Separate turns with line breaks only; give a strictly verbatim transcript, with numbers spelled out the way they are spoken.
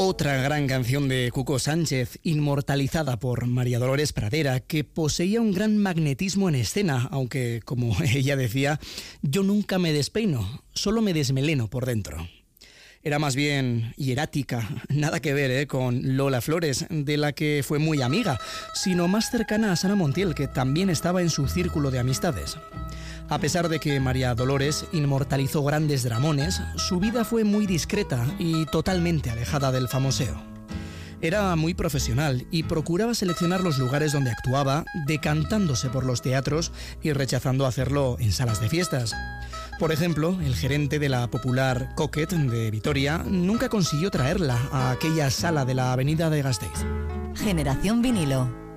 Otra gran canción de Cuco Sánchez, inmortalizada por María Dolores Pradera, que poseía un gran magnetismo en escena, aunque, como ella decía, yo nunca me despeino, solo me desmeleno por dentro. Era más bien hierática, nada que ver ¿eh? con Lola Flores, de la que fue muy amiga, sino más cercana a Sara Montiel, que también estaba en su círculo de amistades. A pesar de que María Dolores inmortalizó grandes dramones, su vida fue muy discreta y totalmente alejada del famoseo. Era muy profesional y procuraba seleccionar los lugares donde actuaba, decantándose por los teatros y rechazando hacerlo en salas de fiestas. Por ejemplo, el gerente de la popular Coquet de Vitoria nunca consiguió traerla a aquella sala de la avenida de Gasteiz.
Generación Vinilo.